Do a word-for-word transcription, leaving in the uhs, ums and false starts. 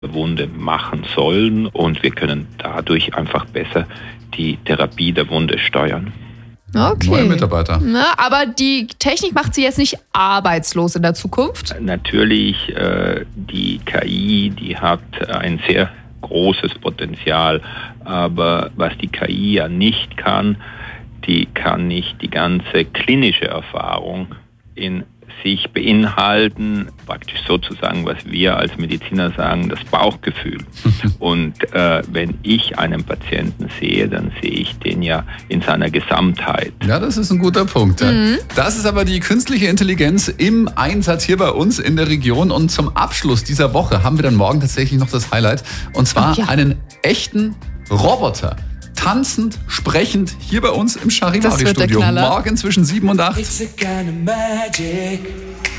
Wunde machen sollen und wir können dadurch einfach besser die Therapie der Wunde steuern. Okay. Neue Mitarbeiter. Na, aber die Technik macht sie jetzt nicht arbeitslos in der Zukunft? Natürlich, äh, die K I, die hat ein sehr großes Potenzial, aber was die K I ja nicht kann, die kann nicht die ganze klinische Erfahrung in sich beinhalten, praktisch sozusagen, was wir als Mediziner sagen, das Bauchgefühl. Und äh, wenn ich einen Patienten sehe, dann sehe ich den ja in seiner Gesamtheit. Ja, das ist ein guter Punkt. Mhm. Das ist aber die künstliche Intelligenz im Einsatz hier bei uns in der Region. Und zum Abschluss dieser Woche haben wir dann morgen tatsächlich noch das Highlight. Und zwar ja. einen echten Roboter. Tanzend, sprechend, hier bei uns im Charivari-Studio. Morgen zwischen sieben und acht.